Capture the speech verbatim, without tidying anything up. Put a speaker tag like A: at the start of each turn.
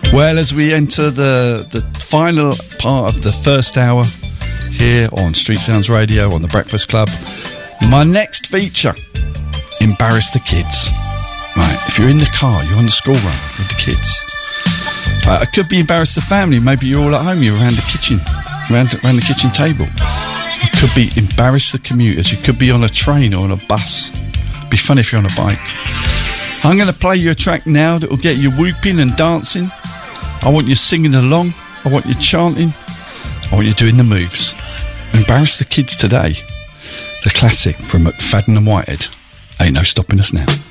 A: Well, as we enter the, the final part of the first hour here on Street Sounds Radio on the Breakfast Club, my next feature, Embarrass the Kids. Right, if you're in the car, you're on the school run with the kids. Uh, it could be embarrass the family. Maybe you're all at home, you're around the kitchen, around, around the kitchen table. It could be embarrass the commuters. You could be on a train or on a bus. It'd be fun if you're on a bike. I'm going to play you a track now that will get you whooping and dancing. I want you singing along. I want you chanting. I want you doing the moves. Embarrass the Kids today. The classic from McFadden and Whitehead. Ain't no stopping us now.